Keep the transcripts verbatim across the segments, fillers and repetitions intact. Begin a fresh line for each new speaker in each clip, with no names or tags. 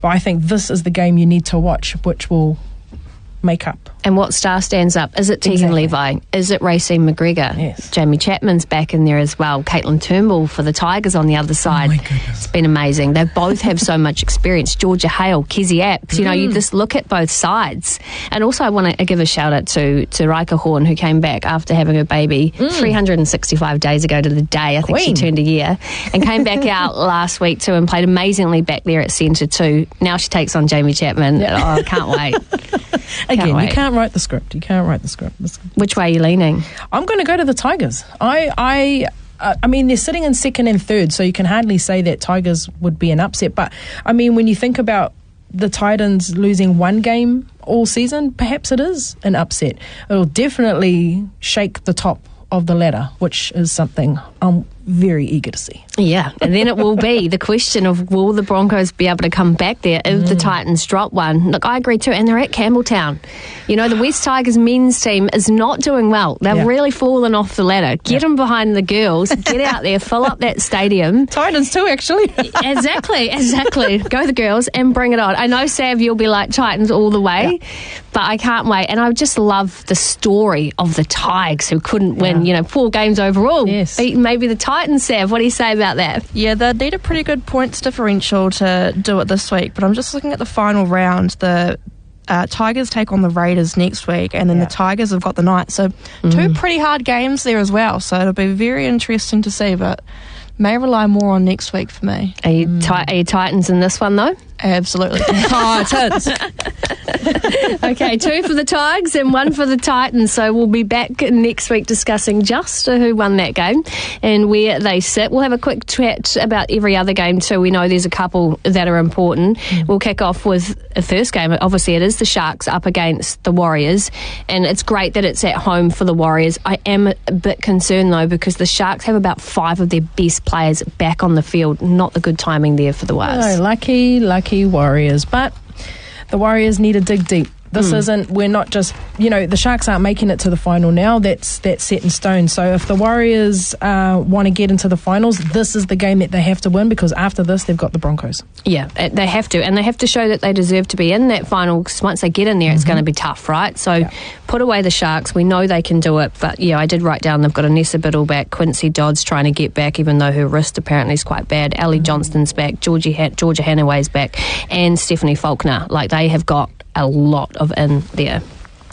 But I think this is the game you need to watch, which will make up.
And what star stands up? Is it Tegan
Exactly.
Levi? Is it Racine McGregor?
Yes.
Jamie Chapman's back in there as well. Caitlin Turnbull for the Tigers on the other side.
Oh my goodness.
It's been amazing. They both have so much experience. Georgia Hale, Kezzy Apps. You know, you just look at both sides. And also I want to give a shout out to, to Rika Horn, who came back after having her baby three hundred sixty-five days ago to the day. I think
Queen.
she turned a year. And came back out last week too and played amazingly back there at centre too. Now she takes on Jamie Chapman. Oh, I can't wait.
Again,
wait.
you can't write the script. You can't write the script. This-
Which way are you leaning?
I'm going to go to the Tigers. I, I, uh, I mean, they're sitting in second and third, so you can hardly say that Tigers would be an upset. But I mean, when you think about the Titans losing one game all season, perhaps it is an upset. It'll definitely shake the top of the ladder, which is something I'm very eager to see.
Yeah, and then it will be the question of will the Broncos be able to come back there if mm. the Titans drop one. Look, I agree too, and they're at Campbelltown. You know, the West Tigers men's team is not doing well. They've yeah. really fallen off the ladder. Get yeah. them behind the girls, get out there, fill up that stadium.
Titans too, actually.
exactly, exactly. Go the girls and bring it on. I know, Sav, you'll be like Titans all the way, yeah. but I can't wait. And I just love the story of the Tigers who couldn't win, yeah. you know, four games overall.
Yes.
Beating maybe the Titans, Sav. What do you say about that?
Yeah, they need a pretty good points differential to do it this week, but I'm just looking at the final round. The uh, Tigers take on the Raiders next week, and then yeah. the Tigers have got the Knights. So mm. two pretty hard games there as well, so it'll be very interesting to see, but may rely more on next week for me.
Are you, mm. ti- are you Titans in this one, though?
Absolutely. Titans.
Okay, two for the Tigers and one for the Titans. So we'll be back next week discussing just who won that game and where they sit. We'll have a quick chat about every other game too. We know there's a couple that are important. Mm. We'll kick off with a first game. Obviously, it is the Sharks up against the Warriors, and it's great that it's at home for the Warriors. I am a bit concerned though because the Sharks have about five of their best players back on the field. Not the good timing there for the Warriors.
No, lucky, lucky Warriors, but the Warriors need to dig deep. This mm. isn't, we're not just, you know, the Sharks aren't making it to the final now. That's that's set in stone. So if the Warriors uh, want to get into the finals, this is the game that they have to win, because after this, they've got the Broncos.
Yeah, they have to. And they have to show that they deserve to be in that final, because once they get in there, mm-hmm. it's going to be tough, right? So yeah. put away the Sharks. We know they can do it. But, yeah, I did write down they've got Anessa Biddle back, Quincy Dodds trying to get back, even though her wrist apparently is quite bad. Ellie mm-hmm. Johnston's back, Georgie ha- Georgia Hanaway's back, and Stephanie Faulkner. Like, they have got a lot of in there.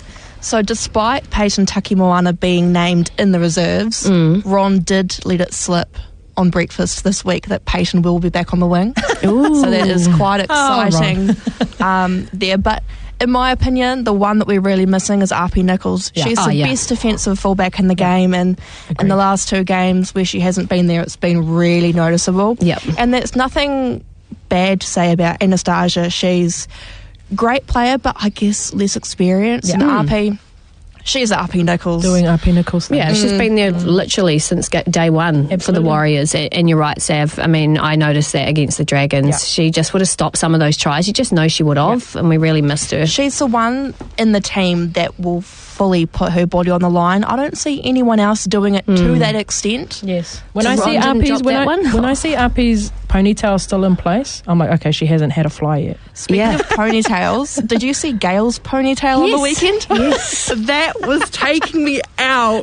So despite Peyton Takimoana being named in the reserves, mm. Ron did let it slip on breakfast this week that Peyton will be back on the wing.
Ooh.
So that is quite exciting
oh,
um, there. But in my opinion, the one that we're really missing is R P Nichols.
Yeah.
She's
oh,
the
yeah.
best defensive fullback in the game, and
Agreed.
in the last two games where she hasn't been there, it's been really noticeable.
Yep.
And that's nothing bad to say about Anastasia. She's great player, but I guess less experience.
Yeah.
And
Mm.
R P, she's R P Nichols.
Doing R P Nichols.
Yeah, she's
Mm.
been there literally since day one
Absolutely.
for the Warriors. And you're right, Sav. I mean, I noticed that against the Dragons.
Yeah.
She just would have stopped some of those tries. You just know she would have, yeah. and we really missed her.
She's the one in the team that will fully put her body on the line. I don't see anyone else doing it mm. to that extent.
Yes. When
So
I
Ron
see
didn't
R P's
drop
when
that
I,
one?
when I see R P's ponytail still in place, I'm like, okay, she hasn't had a fly yet.
Speaking
Yeah.
of ponytails, did you see Gail's ponytail on the
Yes.
weekend?
Yes.
That was taking me out.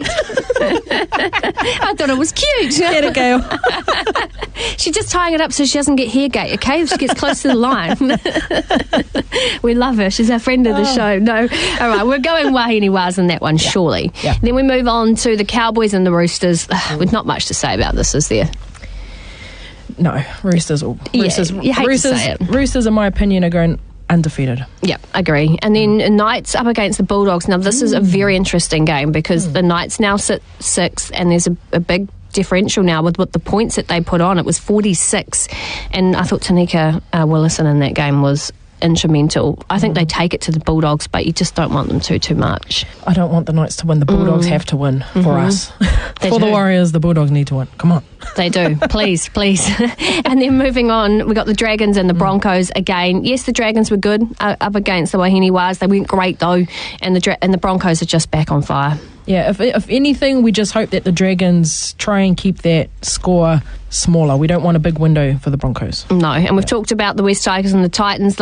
I thought it was cute.
Get it, Gail.
She's just tying it up so she doesn't get hair gate, okay? If she gets close to the line. We love her. She's our friend of the
Oh.
show. No. All right, we're going Wahine Waz in that one,
Yeah.
surely.
Yeah.
Then we move on to the Cowboys and the Roosters. With not much to say about this, is there?
No, Roosters. All,
Yeah,
Roosters,
you hate to
Roosters,
say it.
Roosters, in my opinion, are going undefeated.
Yeah, agree. And then Knights up against the Bulldogs. Now, this is a very interesting game because the Knights now sit sixth, and there's a, a big differential now with what the points that they put on. It was forty-six, and I thought Tanika uh, Willison in that game was instrumental. I think they take it to the Bulldogs, but you just don't want them to too much.
I don't want the Knights to win. The Bulldogs
Mm.
have to win for
Mhm.
us.
They
for the
do.
Warriors, the Bulldogs need to win. Come on.
They do. Please, please. And then moving on, we got the Dragons and the Broncos again. Yes, the Dragons were good uh, up against the Wahine Waz. They went great though, and the Dra- and the Broncos are just back on fire.
Yeah, if if anything, we just hope that the Dragons try and keep that score smaller. We don't want a big window for the Broncos.
No, and we've talked about the West Tigers and the Titans.